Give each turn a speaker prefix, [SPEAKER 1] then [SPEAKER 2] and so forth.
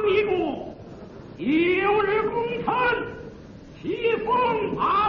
[SPEAKER 1] 一国，有日功臣，西风八